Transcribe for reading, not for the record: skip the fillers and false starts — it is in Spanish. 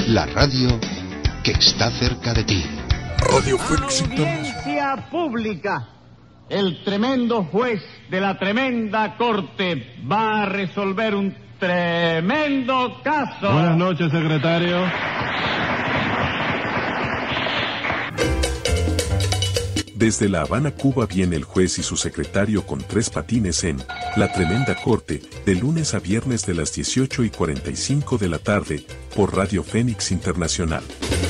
La radio que está cerca de ti. Radio Fénix Audiencia pública. El tremendo juez de la tremenda corte va a resolver un tremendo caso. Buenas noches, secretario. Desde La Habana, Cuba, viene el juez y su secretario con 3 patines en La Tremenda Corte, de lunes a viernes de las 18:45 de la tarde, por Radio Fénix Internacional.